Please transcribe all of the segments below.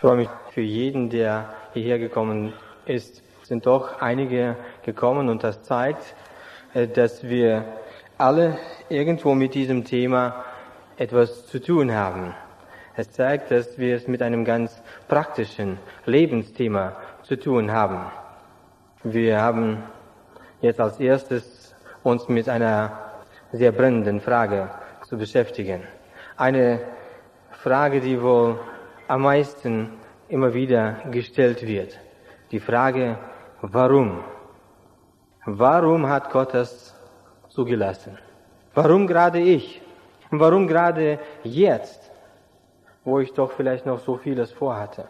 freue mich für jeden, der hierher gekommen ist. Es sind doch einige gekommen und das zeigt, dass wir alle irgendwo mit diesem Thema etwas zu tun haben. Es zeigt, dass wir es mit einem ganz praktischen Lebensthema zu tun haben. Wir haben jetzt als erstes uns mit einer sehr brennenden Frage zu beschäftigen. Eine Frage, die wohl am meisten immer wieder gestellt wird. Die Frage, warum? Warum hat Gott das zugelassen? Warum gerade ich? Warum gerade jetzt, wo ich doch vielleicht noch so vieles vorhatte?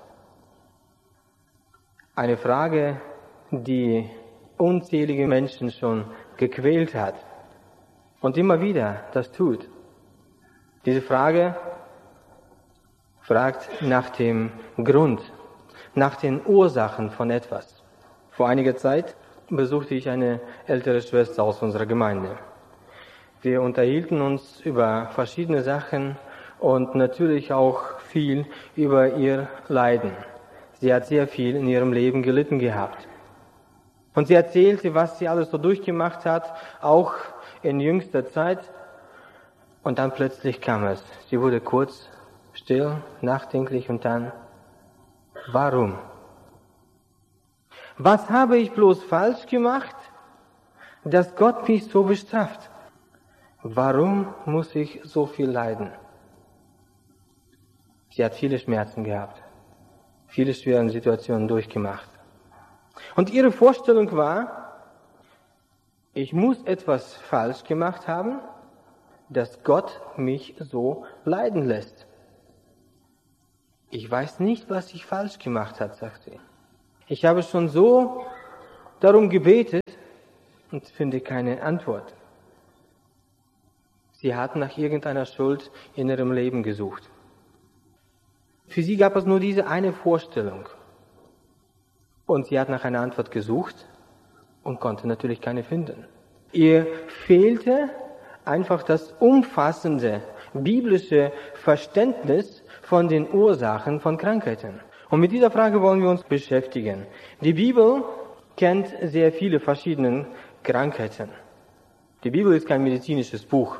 Eine Frage, die unzählige Menschen schon gequält hat und immer wieder das tut. Diese Frage fragt nach dem Grund, nach den Ursachen von etwas. Vor einiger Zeit besuchte ich eine ältere Schwester aus unserer Gemeinde. Wir unterhielten uns über verschiedene Sachen und natürlich auch viel über ihr Leiden. Sie hat sehr viel in ihrem Leben gelitten gehabt. Und sie erzählte, was sie alles so durchgemacht hat, auch in jüngster Zeit. Und dann plötzlich kam es. Sie wurde kurz still, nachdenklich und dann, warum? Was habe ich bloß falsch gemacht, dass Gott mich so bestraft? Warum muss ich so viel leiden? Sie hat viele Schmerzen gehabt, viele schwere Situationen durchgemacht. Und ihre Vorstellung war, ich muss etwas falsch gemacht haben, dass Gott mich so leiden lässt. Ich weiß nicht, was ich falsch gemacht habe, sagt sie. Ich habe schon so darum gebetet und finde keine Antwort. Sie hat nach irgendeiner Schuld in ihrem Leben gesucht. Für sie gab es nur diese eine Vorstellung. Und sie hat nach einer Antwort gesucht und konnte natürlich keine finden. Ihr fehlte einfach das umfassende biblische Verständnis von den Ursachen von Krankheiten. Und mit dieser Frage wollen wir uns beschäftigen. Die Bibel kennt sehr viele verschiedene Krankheiten. Die Bibel ist kein medizinisches Buch.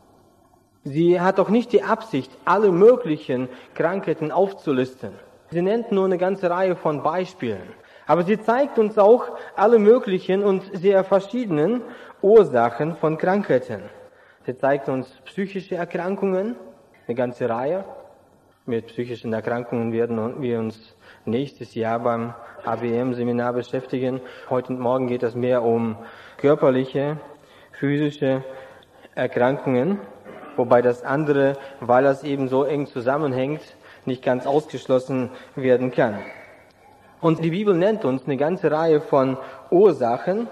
Sie hat auch nicht die Absicht, alle möglichen Krankheiten aufzulisten. Sie nennt nur eine ganze Reihe von Beispielen. Aber sie zeigt uns auch alle möglichen und sehr verschiedenen Ursachen von Krankheiten. Sie zeigt uns psychische Erkrankungen, eine ganze Reihe. Mit psychischen Erkrankungen werden wir uns nächstes Jahr beim ABM-Seminar beschäftigen. Heute und morgen geht es mehr um körperliche, physische Erkrankungen, wobei das andere, weil das eben so eng zusammenhängt, nicht ganz ausgeschlossen werden kann. Und die Bibel nennt uns eine ganze Reihe von Ursachen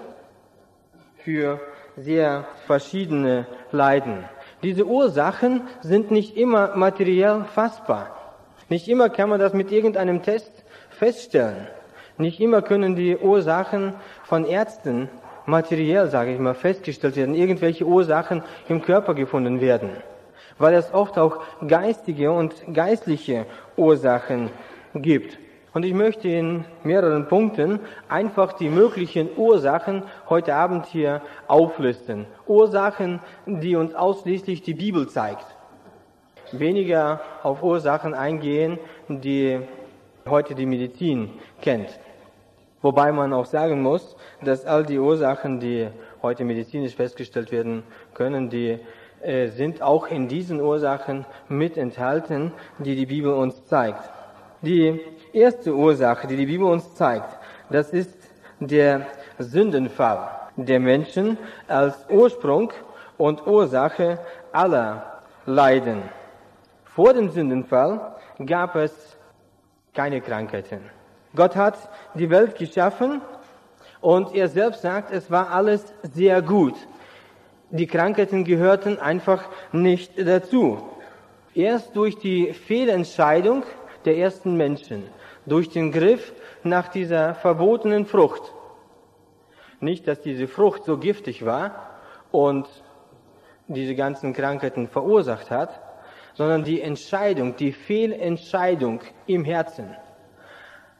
für sehr verschiedene Leiden. Diese Ursachen sind nicht immer materiell fassbar. Nicht immer kann man das mit irgendeinem Test feststellen. Nicht immer können die Ursachen von Ärzten materiell, sage ich mal, festgestellt werden. Irgendwelche Ursachen im Körper gefunden werden. Weil es oft auch geistige und geistliche Ursachen gibt. Und ich möchte in mehreren Punkten einfach die möglichen Ursachen heute Abend hier auflisten. Ursachen, die uns ausschließlich die Bibel zeigt. Weniger auf Ursachen eingehen, die heute die Medizin kennt. Wobei man auch sagen muss, dass all die Ursachen, die heute medizinisch festgestellt werden können, die sind auch in diesen Ursachen mit enthalten, die die Bibel uns zeigt. Die erste Ursache, die die Bibel uns zeigt, das ist der Sündenfall der Menschen als Ursprung und Ursache aller Leiden. Vor dem Sündenfall gab es keine Krankheiten. Gott hat die Welt geschaffen und er selbst sagt, es war alles sehr gut. Die Krankheiten gehörten einfach nicht dazu. Erst durch die Fehlentscheidung der ersten Menschen, durch den Griff nach dieser verbotenen Frucht. Nicht, dass diese Frucht so giftig war und diese ganzen Krankheiten verursacht hat, sondern die Entscheidung, die Fehlentscheidung im Herzen.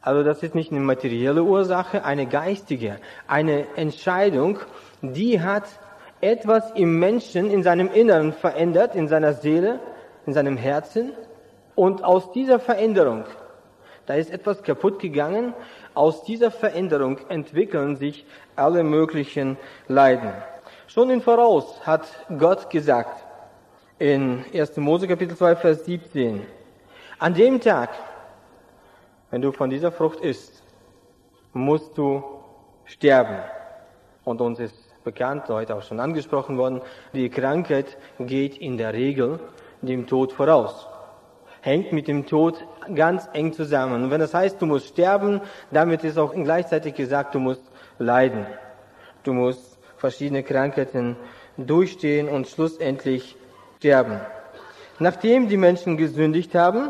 Also das ist nicht eine materielle Ursache, eine geistige, eine Entscheidung, die hat etwas im Menschen, in seinem Inneren verändert, in seiner Seele, in seinem Herzen. Und aus dieser Veränderung, da ist etwas kaputt gegangen, aus dieser Veränderung entwickeln sich alle möglichen Leiden. Schon im Voraus hat Gott gesagt, in 1. Mose Kapitel 2, Vers 17, an dem Tag, wenn du von dieser Frucht isst, musst du sterben. Und uns ist bekannt, heute auch schon angesprochen worden, die Krankheit geht in der Regel dem Tod voraus. Hängt mit dem Tod ganz eng zusammen. Und wenn das heißt, du musst sterben, damit ist auch gleichzeitig gesagt, du musst leiden. Du musst verschiedene Krankheiten durchstehen und schlussendlich sterben. Nachdem die Menschen gesündigt haben,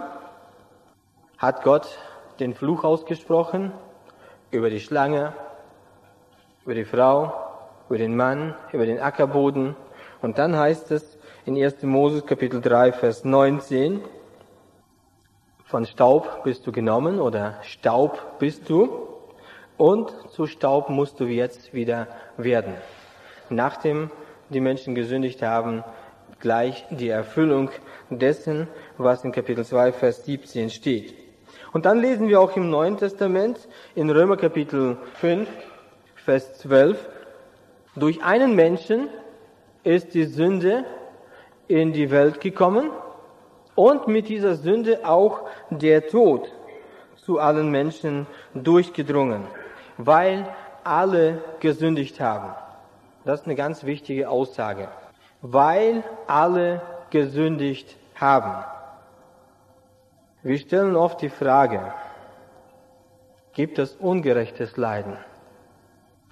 hat Gott den Fluch ausgesprochen über die Schlange, über die Frau, über den Mann, über den Ackerboden. Und dann heißt es in 1. Mose Kapitel 3, Vers 19, von Staub bist du genommen oder Staub bist du und zu Staub musst du jetzt wieder werden. Nachdem die Menschen gesündigt haben, gleich die Erfüllung dessen, was in Kapitel 2, Vers 17 steht. Und dann lesen wir auch im Neuen Testament in Römer Kapitel 5, Vers 12, durch einen Menschen ist die Sünde in die Welt gekommen und mit dieser Sünde auch der Tod zu allen Menschen durchgedrungen, weil alle gesündigt haben. Das ist eine ganz wichtige Aussage. Weil alle gesündigt haben. Wir stellen oft die Frage, gibt es ungerechtes Leiden?